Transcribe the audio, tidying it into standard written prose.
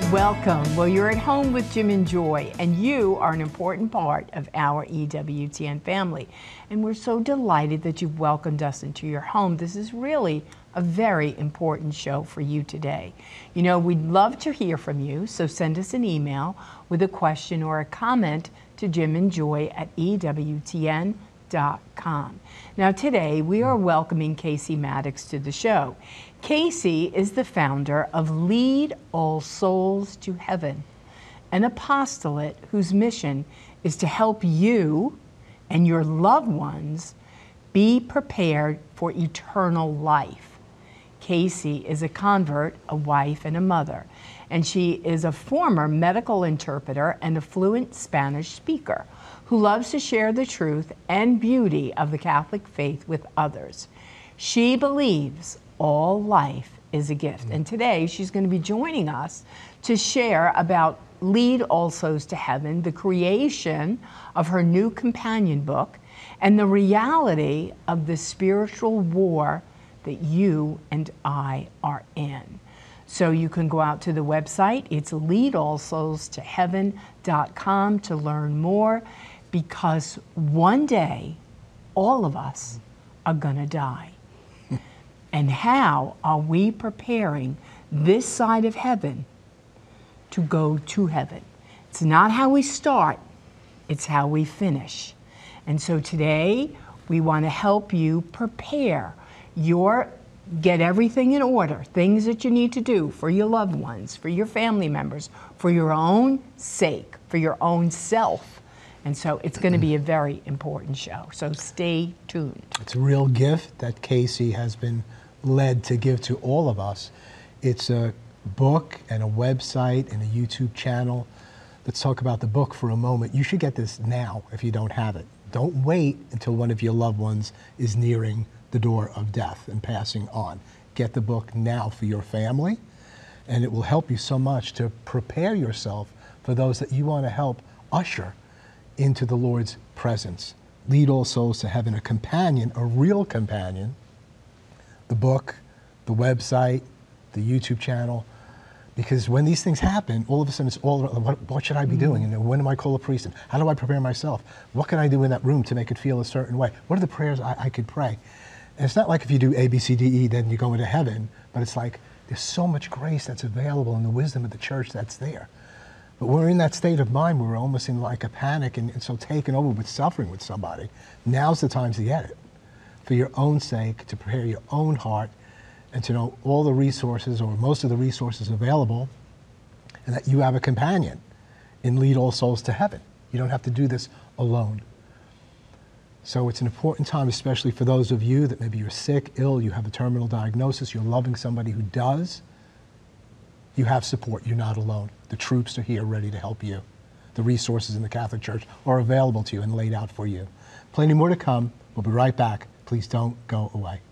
Welcome. Well, you're at home with Jim and Joy, and you are an important part of our EWTN family. And we're so delighted that you've welcomed us into your home. This is really a very important show for you today. You know, we'd love to hear from you, so send us an email with a question or a comment to jimandjoy@ewtn.com. Now today we are welcoming Casey Maddox to the show. Casey is the founder of Lead All Souls to Heaven, an apostolate whose mission is to help you and your loved ones be prepared for eternal life. Casey is a convert, a wife, and a mother, and she is a former medical interpreter and a fluent Spanish speaker who loves to share the truth and beauty of the Catholic faith with others. She believes all life is a gift, and today she's going to be joining us to share about Lead All Souls to Heaven, the creation of her new companion book, and the reality of the spiritual war that you and I are in. So you can go out to the website. It's leadallsoulstoheaven.com to learn more, because one day all of us are gonna die. And how are we preparing this side of heaven to go to heaven? It's not how we start, it's how we finish. And so today we want to help you prepare get everything in order, things that you need to do for your loved ones, for your family members, for your own sake, for your own self. And so it's going to be a very important show. So stay tuned. It's a real gift that Casey has been led to give to all of us. It's a book and a website and a YouTube channel. Let's talk about the book for a moment. You should get this now if you don't have it. Don't wait until one of your loved ones is nearing the door of death and passing on. Get the book now for your family, and it will help you so much to prepare yourself for those that you want to help usher into the Lord's presence. Lead All Souls to Heaven, a companion, a real companion. The book, the website, the YouTube channel, because when these things happen, all of a sudden it's all, what should I be doing? And when do I call a priest? And how do I prepare myself? What can I do in that room to make it feel a certain way? What are the prayers I could pray? And it's not like if you do A, B, C, D, E, then you go into heaven, but it's like there's so much grace that's available in the wisdom of the church that's there. But we're in that state of mind where we're almost in like a panic and so taken over with suffering with somebody. Now's the time to get it. For your own sake, to prepare your own heart, and to know all the resources or most of the resources available, and that you have a companion in Lead All Souls to Heaven. You don't have to do this alone. So it's an important time, especially for those of you that maybe you're sick, ill, you have a terminal diagnosis, you're loving somebody who does. You have support, you're not alone. The troops are here ready to help you. The resources in the Catholic Church are available to you and laid out for you. Plenty more to come. We'll be right back. Please don't go away.